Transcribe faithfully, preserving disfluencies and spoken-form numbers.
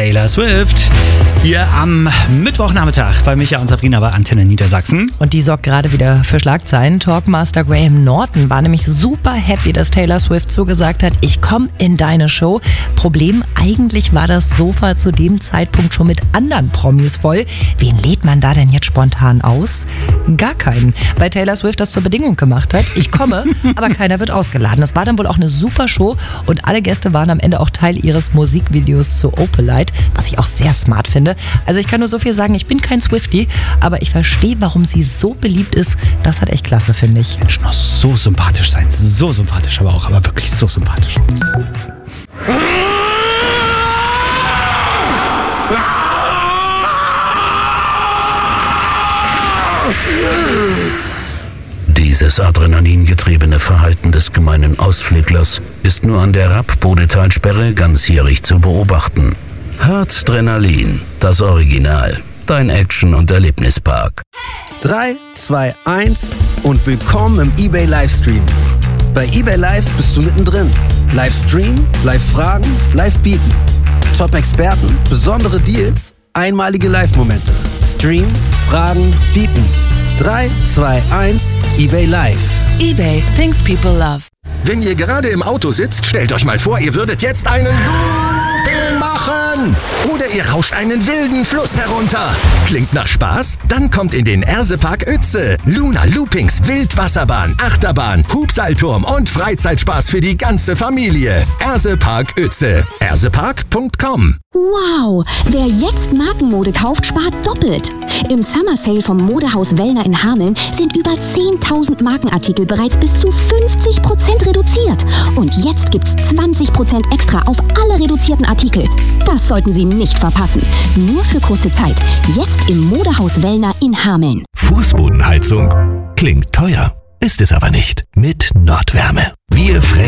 Taylor Swift. Hier am Mittwochnachmittag bei Micha und Sabrina bei Antenne Niedersachsen. Und die sorgt gerade wieder für Schlagzeilen. Talkmaster Graham Norton war nämlich super happy, dass Taylor Swift zugesagt hat, ich komme in deine Show. Problem, eigentlich war das Sofa zu dem Zeitpunkt schon mit anderen Promis voll. Wen lädt man da denn jetzt spontan aus? Gar keinen. Weil Taylor Swift das zur Bedingung gemacht hat. Ich komme, aber keiner wird ausgeladen. Das war dann wohl auch eine super Show und alle Gäste waren am Ende auch Teil ihres Musikvideos zu Opalite, was ich auch sehr smart finde. Also ich kann nur so viel sagen, ich bin kein Swiftie, aber ich verstehe, warum sie so beliebt ist. Das hat echt klasse, finde ich. Mensch, noch so sympathisch sein. So sympathisch aber auch, aber wirklich so sympathisch. Dieses adrenalingetriebene Verhalten des gemeinen Ausflüglers ist nur an der Rapp-Bodetalsperre ganzjährig zu beobachten. Hartdrenalin, das Original. Dein Action- und Erlebnispark. drei, zwei, eins und willkommen im eBay Livestream. Bei eBay Live bist du mittendrin. Livestream, Live-Fragen, Live-Bieten. Top-Experten, besondere Deals, einmalige Live-Momente. Stream, Fragen, Bieten. drei, zwei, eins, eBay Live. eBay, things people love. Wenn ihr gerade im Auto sitzt, stellt euch mal vor, ihr würdet jetzt einen Looping machen. Oder ihr rauscht einen wilden Fluss herunter. Klingt nach Spaß? Dann kommt in den Ersepark Uetze. Luna Loopings, Wildwasserbahn, Achterbahn, Hubseilturm und Freizeitspaß für die ganze Familie. Ersepark Uetze. ersepark punkt com. Wow, wer jetzt Markenmode kauft, spart doppelt. Im Summer Sale vom Modehaus Wellner in Hameln sind über zehntausend Markenartikel bereits bis zu fünfzig Prozent reduziert. Und jetzt gibt's zwanzig Prozent extra auf alle reduzierten Artikel. Das sollten Sie nicht verpassen. Nur für kurze Zeit. Jetzt im Modehaus Wellner in Hameln. Fußbodenheizung klingt teuer, ist es aber nicht. Mit Nordwärme. Wir fräsen